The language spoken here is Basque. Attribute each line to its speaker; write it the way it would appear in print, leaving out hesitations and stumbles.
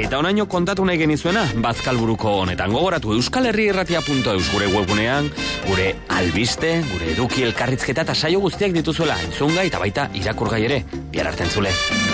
Speaker 1: Eta onaino kontatu nahi genizuena, Bazkalburuko honetan gogoratu euskalherriirratia.eus gure webgunean, gure albiste, gure eduki elkarrizketa eta saio guztiak dituzuela entzungai eta baita irakurgai ere. Bihar arte entzule.